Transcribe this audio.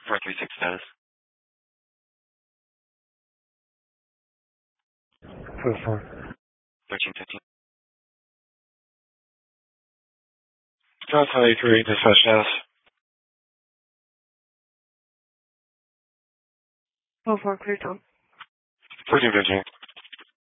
436 status. 4-4. 1315. Delta 83, dispatch status. 4-4, clear tone. 1315.